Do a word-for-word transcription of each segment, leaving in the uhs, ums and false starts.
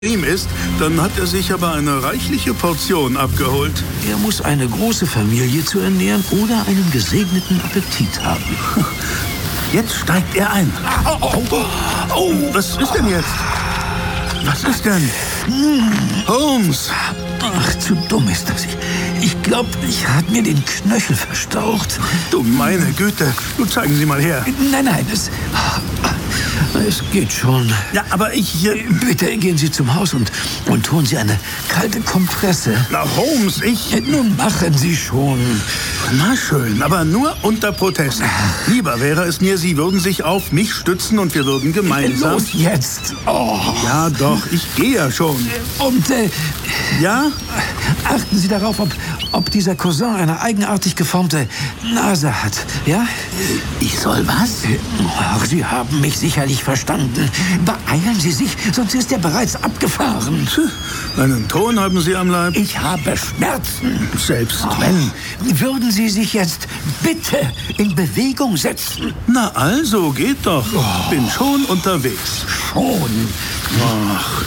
ihm ist, dann hat er sich aber eine reichliche Portion abgeholt. Er muss eine große Familie zu ernähren oder einen gesegneten Appetit haben. Jetzt steigt er ein. Oh, oh, oh, oh, was ist denn jetzt? Was ist denn? Holmes! Ach, zu dumm ist das. Ich, ich glaube, ich habe mir den Knöchel verstaucht. Du meine Güte, nun zeigen Sie mal her. Nein, nein, es, es geht schon. Ja, aber ich... Äh, Bitte gehen Sie zum Haus und, und holen Sie eine kalte Kompresse. Na, Holmes, ich... Nun machen Sie schon. Na schön, aber nur unter Protest. Lieber wäre es mir, Sie würden sich auf mich stützen und wir würden gemeinsam... Los jetzt. Oh. Ja, doch, ich gehe ja schon. Und, äh... Ja? Achten Sie darauf, ob, ob dieser Cousin eine eigenartig geformte Nase hat, ja? Ich soll was? Ach, Sie haben mich sicherlich verstanden. Beeilen Sie sich, sonst ist er bereits abgefahren. Einen Ton haben Sie am Leib? Ich habe Schmerzen. Selbst Oh. wenn. Würden Sie sich jetzt bitte in Bewegung setzen? Na also, geht doch. Oh. Bin schon unterwegs. Schon. Ach.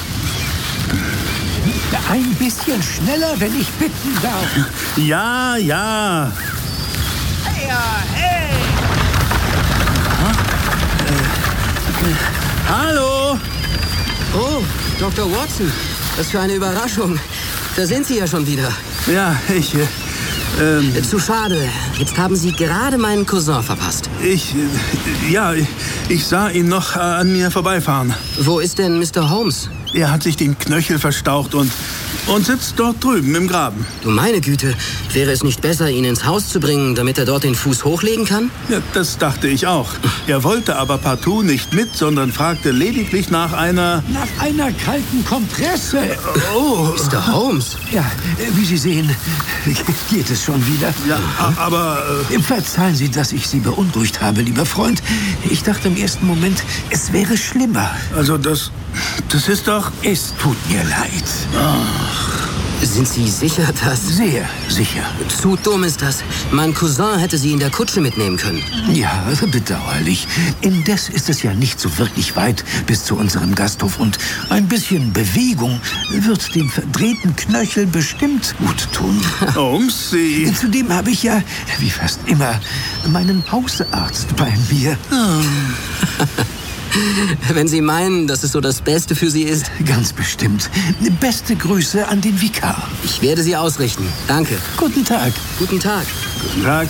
Ein bisschen schneller, wenn ich bitten darf. Ja, ja. Hey, hey! Äh, äh, hallo? Oh, Doktor Watson. Was für eine Überraschung. Da sind Sie ja schon wieder. Ja, ich... Äh, ähm, Zu schade. Jetzt haben Sie gerade meinen Cousin verpasst. Ich... Äh, ja, ich, ich sah ihn noch äh, an mir vorbeifahren. Wo ist denn Mister Holmes? Er hat sich den Knöchel verstaucht und, und sitzt dort drüben im Graben. Du meine Güte, wäre es nicht besser, ihn ins Haus zu bringen, damit er dort den Fuß hochlegen kann? Ja, das dachte ich auch. Er wollte aber partout nicht mit, sondern fragte lediglich nach einer... Nach einer kalten Kompresse. Oh. Mister Holmes? Ja, wie Sie sehen, geht es schon wieder. Ja, aber... Äh Verzeihen Sie, dass ich Sie beunruhigt habe, lieber Freund. Ich dachte im ersten Moment, es wäre schlimmer. Also das... Das ist doch... Es tut mir leid. Ach. Sind Sie sicher, dass... Sehr sicher. Zu dumm ist das. Mein Cousin hätte Sie in der Kutsche mitnehmen können. Ja, bedauerlich. Indes ist es ja nicht so wirklich weit bis zu unserem Gasthof. Und ein bisschen Bewegung wird dem verdrehten Knöchel bestimmt gut tun. Holmes, Sie... Zudem habe ich ja, wie fast immer, meinen Hausarzt bei mir. Wenn Sie meinen, dass es so das Beste für Sie ist. Ganz bestimmt. Beste Grüße an den Vikar. Ich werde Sie ausrichten. Danke. Guten Tag. Guten Tag. Guten Tag.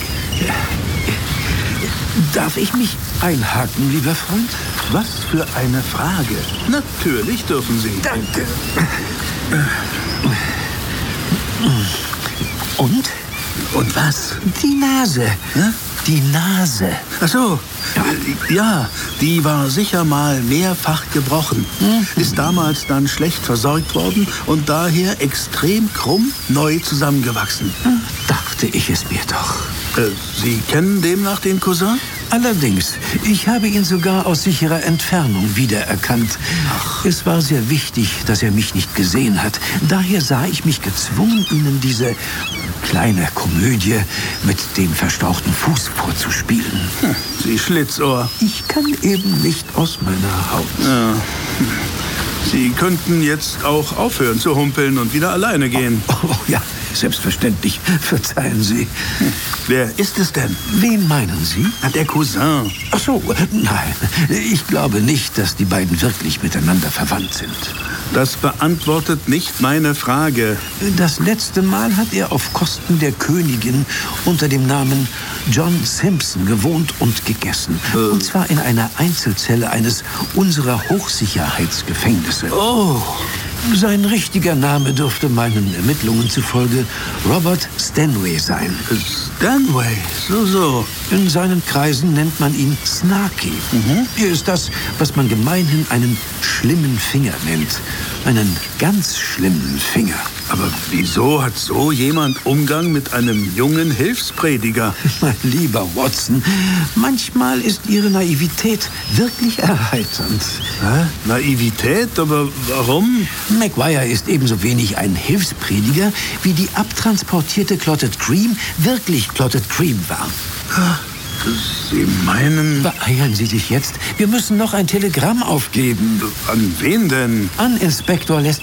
Darf ich mich einhaken, lieber Freund? Was für eine Frage. Natürlich dürfen Sie. Danke. Und? Und was? Die Nase. Ja? Die Nase. Ach so. Ja, die war sicher mal mehrfach gebrochen. Mhm. Ist damals dann schlecht versorgt worden und daher extrem krumm neu zusammengewachsen. Dachte ich es mir doch. Äh, Sie kennen demnach den Cousin? Allerdings, ich habe ihn sogar aus sicherer Entfernung wiedererkannt. Ach. Es war sehr wichtig, dass er mich nicht gesehen hat. Daher sah ich mich gezwungen, Ihnen diese kleine Komödie mit dem verstauchten Fuß vorzuspielen. Hm, Sie Schlitzohr. Ich kann eben nicht aus meiner Haut. Ja. Sie könnten jetzt auch aufhören zu humpeln und wieder alleine gehen. Oh, oh ja, selbstverständlich. Verzeihen Sie. Hm. Wer ist es denn? Wen meinen Sie? Der Cousin. Ach so, nein. Ich glaube nicht, dass die beiden wirklich miteinander verwandt sind. Das beantwortet nicht meine Frage. Das letzte Mal hat er auf Kosten der Königin unter dem Namen John Simpson gewohnt und gegessen. Äh. Und zwar in einer Einzelzelle eines unserer Hochsicherheitsgefängnisse. Oh. Sein richtiger Name dürfte meinen Ermittlungen zufolge Robert Stanway sein. Stanway, so, so. In seinen Kreisen nennt man ihn Snarky. Mhm. Er ist das, was man gemeinhin einen schlimmen Finger nennt. Einen ganz schlimmen Finger. Aber wieso hat so jemand Umgang mit einem jungen Hilfsprediger? Mein lieber Watson, manchmal ist Ihre Naivität wirklich erheiternd. Hä? Naivität? Aber warum? Maguire ist ebenso wenig ein Hilfsprediger, wie die abtransportierte Clotted Cream wirklich Clotted Cream war. Sie meinen... Beeilen Sie sich jetzt. Wir müssen noch ein Telegramm aufgeben. An wen denn? An Inspektor Lester